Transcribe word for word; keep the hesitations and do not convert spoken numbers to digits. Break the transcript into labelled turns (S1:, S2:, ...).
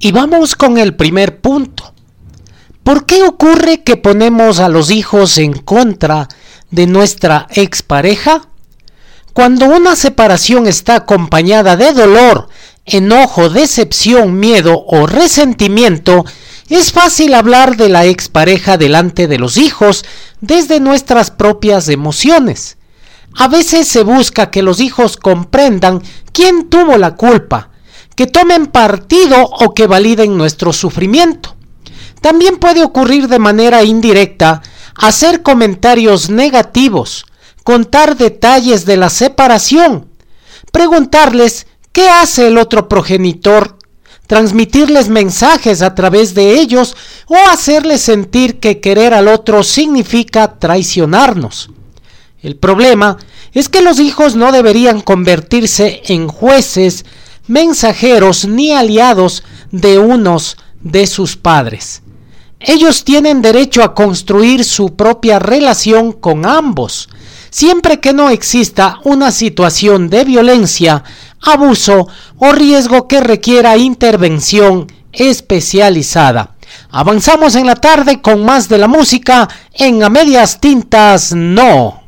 S1: Y vamos con el primer punto. ¿Por qué ocurre que ponemos a los hijos en contra de nuestra expareja? Cuando una separación está acompañada de dolor, enojo, decepción, miedo o resentimiento, es fácil hablar de la expareja delante de los hijos desde nuestras propias emociones. A veces se busca que los hijos comprendan quién tuvo la culpa, que tomen partido o que validen nuestro sufrimiento. También puede ocurrir de manera indirecta hacer comentarios negativos, contar detalles de la separación, preguntarles qué hace el otro progenitor, transmitirles mensajes a través de ellos o hacerles sentir que querer al otro significa traicionarnos. El problema es que los hijos no deberían convertirse en jueces, mensajeros ni aliados de unos de sus padres. Ellos tienen derecho a construir su propia relación con ambos, siempre que no exista una situación de violencia, abuso o riesgo que requiera intervención especializada. Avanzamos en la tarde con más de la música en A Medias Tintas No.